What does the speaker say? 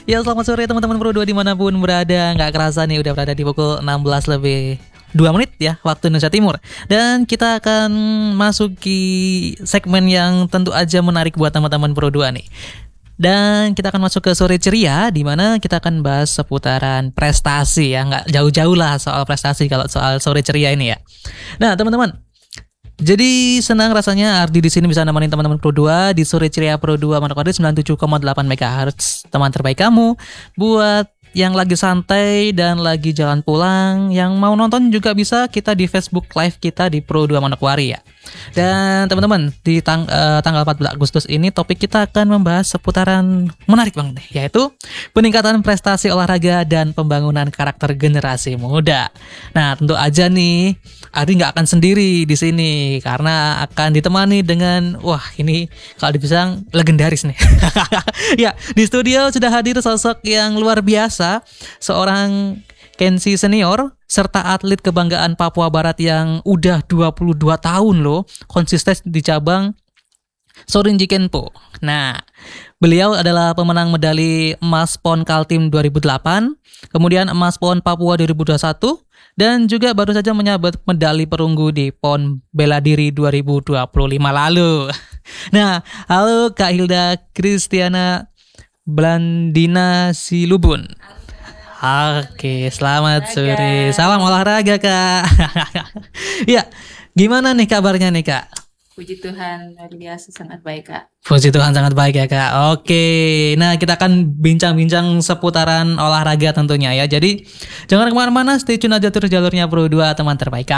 Ya, selamat sore teman-teman Pro 2 dimanapun berada. Nggak kerasa nih udah berada di pukul 16 lebih 2 menit ya waktu Indonesia Timur. Dan kita akan masuki segmen yang tentu aja menarik buat teman-teman Pro 2 nih. Dan kita akan masuk ke sore ceria, di mana kita akan bahas seputaran prestasi ya. Nggak jauh-jauh lah soal prestasi kalau soal sore ceria ini ya. Nah teman-teman, jadi senang rasanya Ardi di sini bisa nemenin teman-teman Pro 2 di sore ceria Pro 2 Manokwari 97,8 MHz, teman terbaik kamu buat yang lagi santai dan lagi jalan pulang. Yang mau nonton juga bisa kita di Facebook Live kita di Pro 2 Manokwari ya. Dan teman-teman di tanggal 14 Agustus ini topik kita akan membahas seputaran menarik banget nih, yaitu peningkatan prestasi olahraga dan pembangunan karakter generasi muda. Nah tentu aja nih Ardi nggak akan sendiri di sini karena akan ditemani dengan ini kalau dibilang legendaris nih. Ya, di studio sudah hadir sosok yang luar biasa, seorang Kensi senior serta atlet kebanggaan Papua Barat yang udah 22 tahun loh konsisten di cabang Sorin Jikenpo. Nah, beliau adalah pemenang medali emas PON Kaltim 2008, kemudian emas PON Papua 2021, dan juga baru saja menyabet medali perunggu di PON Bela Diri 2025 lalu. Nah, halo Kak Hilda Kristiana Blandina Silubun. Oke, selamat sore. Salam olahraga, Kak. Ya, gimana nih kabarnya nih, Kak? Puji Tuhan, luar biasa, sangat baik, Kak. Puji Tuhan, sangat baik ya, Kak. Oke, nah kita akan bincang-bincang seputaran olahraga tentunya ya. Jadi, jangan kemana-mana, stay tune aja terus jalurnya Pro 2, teman terbaik Kak.